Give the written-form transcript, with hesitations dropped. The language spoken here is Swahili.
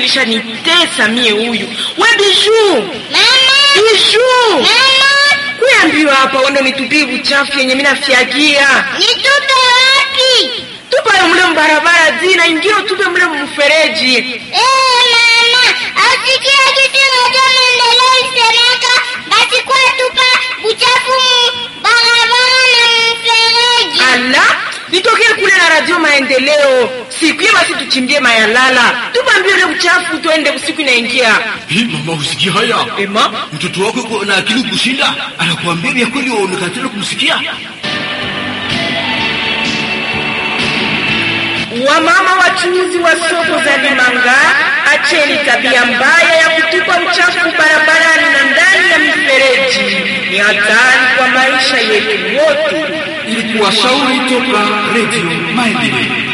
ilisha nitesa mie huyu. We Bijou. Mama. Bijou. Mama. Kuambiwa hapa wende nitupie uchafu yenye mimi nafiagia. Nitupe wapi? Tupa mle mbarabara zina ingine tupe mle mfereji. Mama, asikia kitu moja maendeleo isemeka basi kwa tupa uchafu barabara na mfereji. Ala, nitokee kule na radio maendeleo. Siku hiyo basi tuchimbie mayalala. Tupambie ule uchafu tuende usiku inaingia. Hii mama usikia haya? Ema, mtoto wako yuko na akili kushinda, anakuambia vya kweli unakatana kumsikia. Wamama wachuuzi wa soko za Limanga, acheni tabia mbaya ya kutupa uchafu barabarani na ndani ya mifereji. Ni hatari kwa maisha yetu wote. Ilikuwa shauri toka Radio Maendeleo.